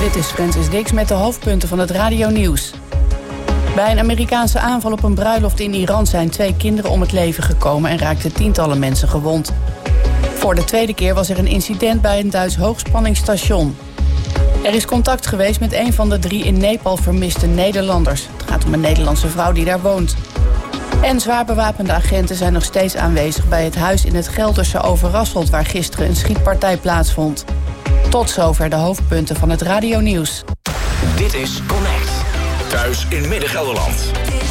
Dit is Francis Dix met de hoofdpunten van het radionieuws. Bij een Amerikaanse aanval op een bruiloft in Iran zijn 2 kinderen om het leven gekomen en raakten tientallen mensen gewond. Voor de tweede keer was er een incident bij een Duits hoogspanningsstation. Er is contact geweest met een van de 3 in Nepal vermiste Nederlanders. Het gaat om een Nederlandse vrouw die daar woont. En zwaar bewapende agenten zijn nog steeds aanwezig bij het huis in het Gelderse Overrasselt, waar gisteren een schietpartij plaatsvond. Tot zover de hoofdpunten van het radionieuws. Dit is Connect. Thuis in Midden-Gelderland.